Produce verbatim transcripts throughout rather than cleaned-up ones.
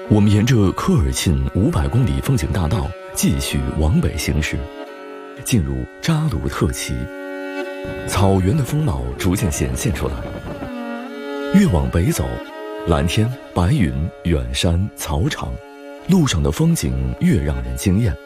我们沿着科尔沁五百公里风景大道继续往北行驶，进入扎鲁特旗，草原的风貌逐渐显现出来。越往北走，蓝天、白云、远山、草场，路上的风景越让人惊艳。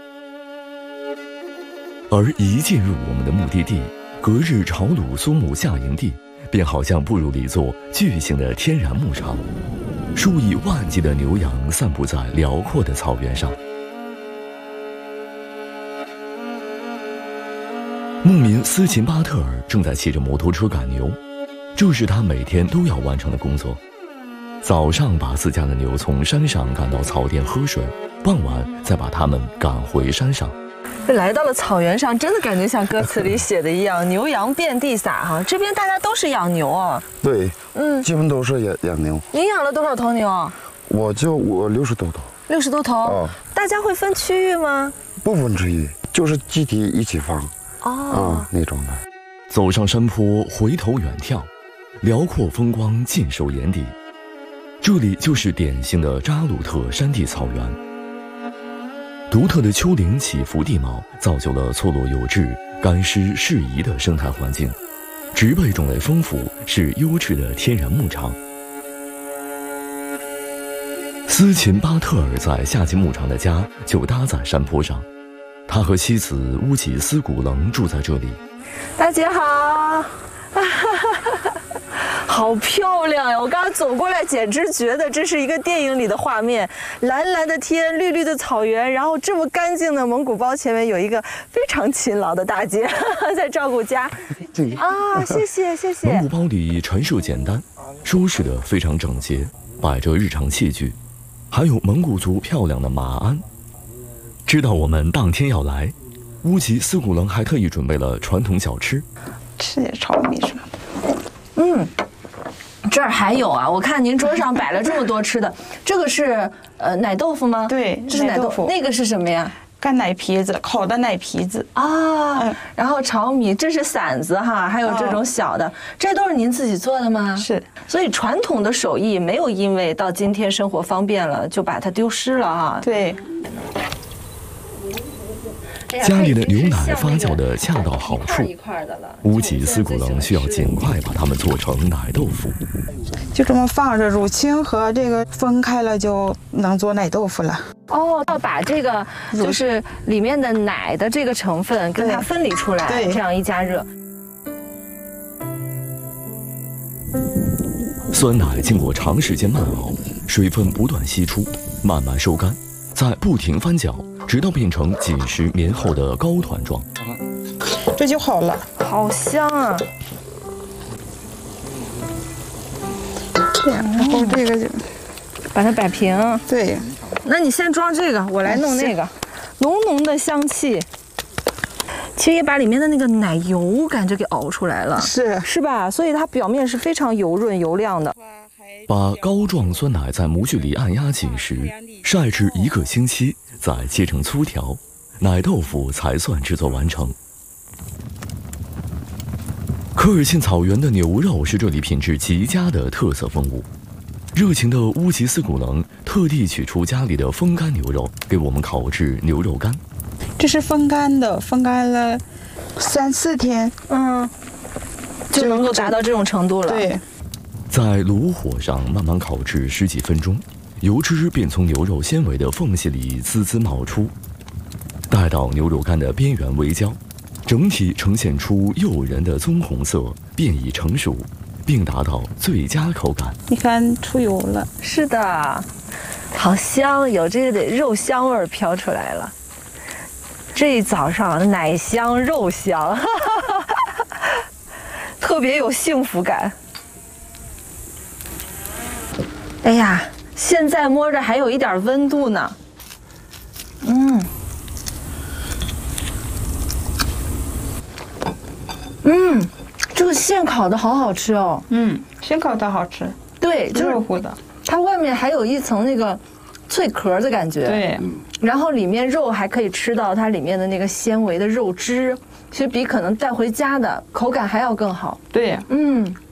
而一进入我们的目的地格日朝鲁苏木夏营地，便好像步入了一座巨型的天然牧场，数以万计的牛羊散布在辽阔的草原上。牧民斯琴巴特尔正在骑着摩托车赶牛，这是他每天都要完成的工作。早上把自家的牛从山上赶到草甸喝水，傍晚再把它们赶回山上。 来到了草原上，真的感觉像歌词里写的一样，牛羊遍地撒哈。这边大家都是养牛啊？ 对， 嗯， 基本都是养养牛。 您养了多少头牛啊？ 我就我六十多头。 六十多头。哦。大家会分区域吗？ 不分区域，就是集体一起放。哦。啊、嗯，那种的。 走上山坡，回头远眺，辽阔风光尽收眼底。这里就是典型的扎鲁特山地草原。独特的丘陵起伏地貌造就了错落有致、干湿适宜的生态环境，植被种类丰富，是优质的天然牧场。斯琴巴特尔在夏季牧场的家就搭在山坡上，他和妻子乌吉斯古棱住在这里。 大姐好。好漂亮呀！我刚刚走过来，简直觉得这是一个电影里的画面。蓝蓝的天，绿绿的草原，然后这么干净的蒙古包前面有一个非常勤劳的大姐在照顾家。啊，谢谢谢谢。 蒙古包里陈设简单，收拾得非常整洁，摆着日常器具，还有蒙古族漂亮的马鞍。知道我们当天要来，乌吉斯古棱还特意准备了传统小吃， 吃点炒米什么的。 嗯。这儿还有啊！我看您桌上摆了这么多吃的，这个是呃奶豆腐吗？ 对， 这是奶豆腐。那个是什么呀？ 干奶皮子，烤的奶皮子啊。嗯、然后炒米，这是馓子哈，还有这种小的，哦、这都是您自己做的吗？ 是。 所以传统的手艺没有因为到今天生活方便了就把它丢失了哈。 对。 家里的牛奶发酵的恰到好处，乌吉斯古棱需要尽快把它们做成奶豆腐。 就这么放着，乳清和这个分开了，就能做奶豆腐了。 哦，要把这个就是里面的奶的这个成分跟它分离出来，这样一加热。 酸奶经过长时间慢熬，水分不断析出，慢慢收干，再不停翻搅，直到变成紧实绵厚的糕团状， 这就好了。 好香啊！ 这样，然后这个就把它摆平。 对， 那你先装这个，我来弄那个，浓浓的香气。其实也把里面的那个奶油感觉给熬出来了， 是是吧？所以它表面是非常油润油亮的。 把膏状酸奶在模具里按压紧实，晒至一个星期，再切成粗条，奶豆腐才算制作完成。科尔沁草原的牛肉是这里品质极佳的特色风物。热情的乌吉斯古棱特地取出家里的风干牛肉，给我们烤制牛肉干。 这是风干的，风干了三四天， 嗯，就能够达到这种程度了。 对。 在炉火上慢慢烤制十几分钟，油脂便从牛肉纤维的缝隙里滋滋冒出。待到牛肉干的边缘微焦，整体呈现出诱人的棕红色，便已成熟，并达到最佳口感。 你看出油了。 是的，好香，有这个肉香味飘出来了。这一早上奶香肉香，特别有幸福感。哎呀，现在摸着还有一点温度呢。嗯，嗯，这个现烤的好好吃哦。 嗯，现烤的好吃。 对，就是热乎的。 它外面还有一层那个脆壳的感觉。 对。 然后里面肉还可以吃到它里面的那个纤维的肉汁，其实比可能带回家的口感还要更好。 对。 嗯。